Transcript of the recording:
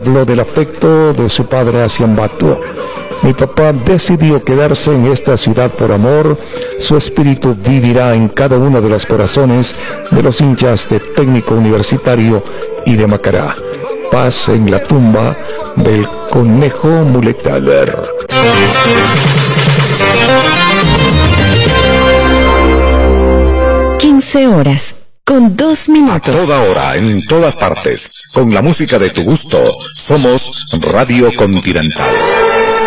habló del afecto de su padre hacia Ambato. Mi papá decidió quedarse en esta ciudad por amor. Su espíritu vivirá en cada uno de los corazones de los hinchas de Técnico Universitario y de Macará. Paz en la tumba del Conejo Muletaler. 15 horas con 2 minutos. A toda hora, en todas partes, con la música de tu gusto. Somos Radio Continental.